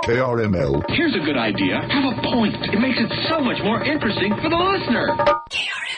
KRML. Here's a good idea. Have a point. It makes it so much more interesting for the listener. KRML.